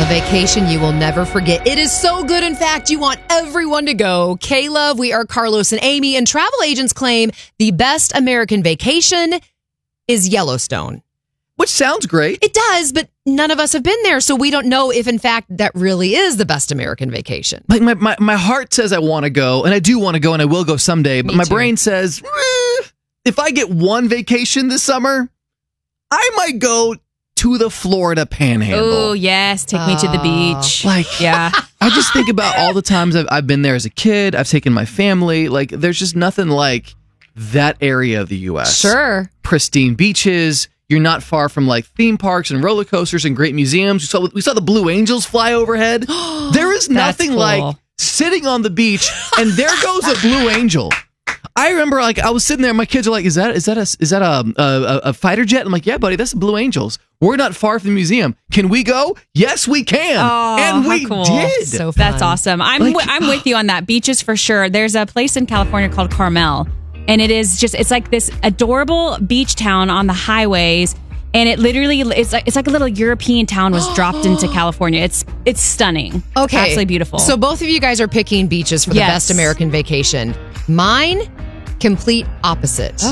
A vacation you will never forget. It is so good, in fact, you want everyone to go. K-Love, we are Carlos and Amy, and travel agents claim the best American vacation is Yellowstone. Which sounds great. It does, but none of us have been there, so we don't know if, in fact, that really is the best American vacation. Like my heart says I want to go, and I do want to go, and I will go someday, but my brain says, if I get one vacation this summer, I might go to the Florida Panhandle. Oh, yes. Take me to the beach. Yeah. I just think about all the times I've been there as a kid. I've taken my family. Like, there's just nothing like that area of the U.S. Sure. Pristine beaches. You're not far from like theme parks and roller coasters and great museums. We saw the Blue Angels fly overhead. There is nothing cool. like sitting on the beach and there goes a Blue Angel. I remember, like, I was sitting there, and my kids are like, "Is that a fighter jet?" I'm like, "Yeah, buddy, that's the Blue Angels. We're not far from the museum. Can we go? Yes, we can." Oh, and we cool. did. So fun. That's awesome. I'm with you on that. Beaches for sure. There's a place in California called Carmel, and it's like this adorable beach town on the highways. And it literally, it's like a little European town was dropped into California. It's stunning. Okay. Absolutely beautiful. So both of you guys are picking beaches for the best American vacation. Mine, complete opposite.